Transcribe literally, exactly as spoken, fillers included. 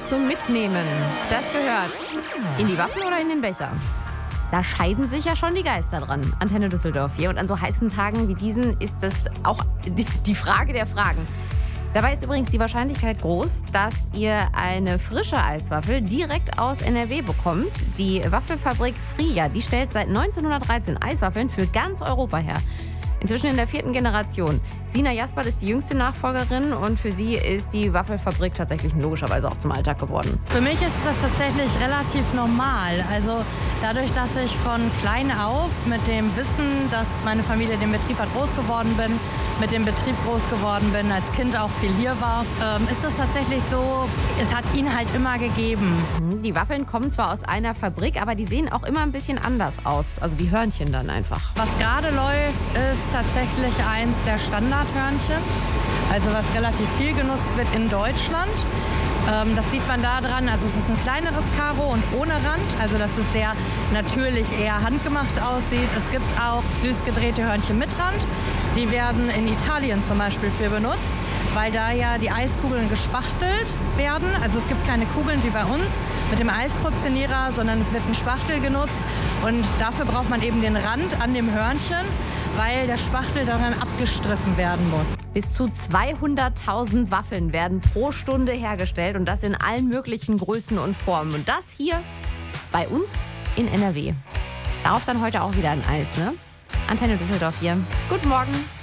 zum Mitnehmen. Das gehört in die Waffel oder in den Becher? Da scheiden sich ja schon die Geister dran. Antenne Düsseldorf hier. Und an so heißen Tagen wie diesen ist das auch die Frage der Fragen. Dabei ist übrigens die Wahrscheinlichkeit groß, dass ihr eine frische Eiswaffel direkt aus N R W bekommt. Die Waffelfabrik Fria, die stellt seit neunzehnhundertdreizehn Eiswaffeln für ganz Europa her. Inzwischen in der vierten Generation. Sina Jaspert ist die jüngste Nachfolgerin und für sie ist die Waffelfabrik tatsächlich logischerweise auch zum Alltag geworden. Für mich ist das tatsächlich relativ normal. Also dadurch, dass ich von klein auf mit dem Wissen, dass meine Familie den Betrieb hat, groß geworden bin, mit dem Betrieb groß geworden bin, als Kind auch viel hier war, ähm, ist es tatsächlich so, es hat ihn halt immer gegeben. Die Waffeln kommen zwar aus einer Fabrik, aber die sehen auch immer ein bisschen anders aus. Also die Hörnchen dann einfach. Was gerade läuft, ist tatsächlich eins der Standardhörnchen, also was relativ viel genutzt wird in Deutschland. Ähm, das sieht man da dran, also es ist ein kleineres Karo und ohne Rand, also dass es sehr natürlich eher handgemacht aussieht. Es gibt auch süß gedrehte Hörnchen mit Rand, die werden in Italien zum Beispiel für benutzt, weil da ja die Eiskugeln gespachtelt werden. Also es gibt keine Kugeln wie bei uns mit dem Eisportionierer, sondern es wird ein Spachtel genutzt und dafür braucht man eben den Rand an dem Hörnchen, weil der Spachtel daran abgestriffen werden muss. Bis zu zweihunderttausend Waffeln werden pro Stunde hergestellt und das in allen möglichen Größen und Formen. Und das hier bei uns in N R W. Darauf dann heute auch wieder ein Eis, ne? Antenne Düsseldorf hier. Guten Morgen.